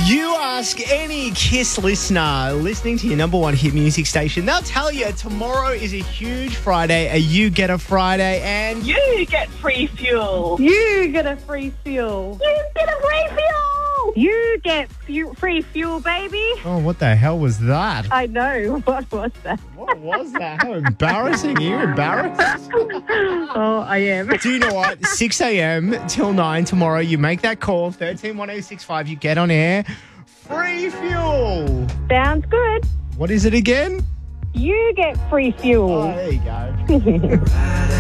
You ask any Kiss listener listening to your number one hit music station, they'll tell you tomorrow is a huge Friday, a You Get a Friday, and You get free fuel. You get a free fuel. You get a free fuel. You get free fuel, baby. oh, what the hell was that? I know. What was that? What was that? How embarrassing. Are you embarrassed? Oh, I am. Do you know what? 6 a.m. till 9 tomorrow, you make that call, 131065, you get on air. Free fuel. Sounds good. What is it again? You get free fuel. Oh, there you go.